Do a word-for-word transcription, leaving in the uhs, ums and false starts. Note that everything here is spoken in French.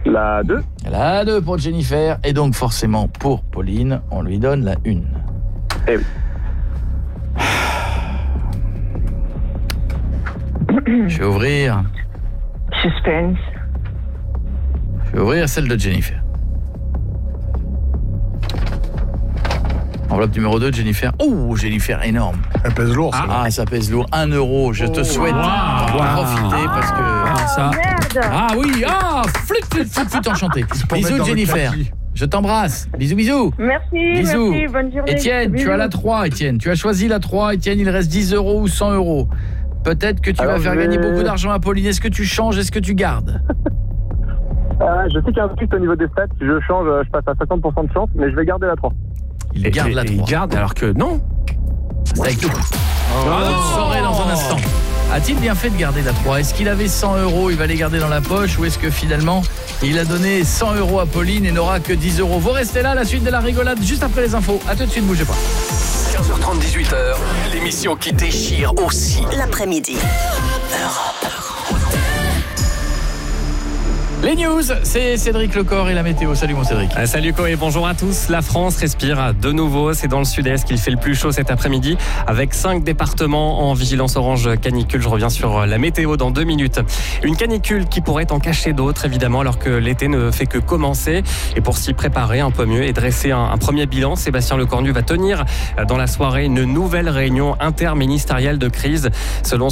La deux. La deux pour Jennifer. Et donc forcément pour Pauline, on lui donne la une. Eh oui. Je vais ouvrir. Suspense. Je vais ouvrir celle de Jennifer. Enveloppe numéro deux, Jennifer. Oh, Jennifer, énorme. Elle pèse lourd, ça. Ah, ah, ça pèse lourd. un euro. Je te Oh, souhaite wow. d'en Wow. profiter parce que... Ah, ça. Merde. Ah oui, ah, flûte, flûte, flûte, flûte, enchanté. pour mettre Bisous, dans le Jennifer. kaki. Je t'embrasse. Bisous, bisous. Merci, Bisous. merci, bonne journée. Étienne, tu Bisous. as la trois, Étienne. Tu as choisi la trois, Étienne. Il reste dix euros ou cent euros. Peut-être que tu Alors, vas faire je vais- gagner beaucoup d'argent à Pauline. Est-ce que tu changes? Est-ce que tu gardes? Euh, je sais qu'il y a un truc au niveau des stats. Si je change, je passe à cinquante pour cent de chance, mais je vais garder la trois. Il Et- garde et- la et Il trois. garde alors que non. C'est avec tout. Vous le saurez dans un instant. A-t-il bien fait de garder la trois? Est-ce qu'il avait cent euros, il va les garder dans la poche, ou est-ce que finalement il a donné cent euros à Pauline et n'aura que dix euros? Vous restez là, la suite de la rigolade juste après les infos. A tout de suite, bougez pas. quinze heures trente, dix-huit heures, l'émission qui déchire aussi. L'après-midi. Les news, c'est Cédric Lecor et la météo. Salut mon Cédric. Ah, salut Koé, bonjour à tous. La France respire de nouveau. C'est dans le sud-est qu'il fait le plus chaud cet après-midi avec cinq départements en vigilance orange canicule. Je reviens sur la météo dans deux minutes. Une canicule qui pourrait en cacher d'autres évidemment alors que l'été ne fait que commencer. Et pour s'y préparer un peu mieux et dresser un, un premier bilan, Sébastien Lecornu va tenir dans la soirée une nouvelle réunion interministérielle de crise. Selon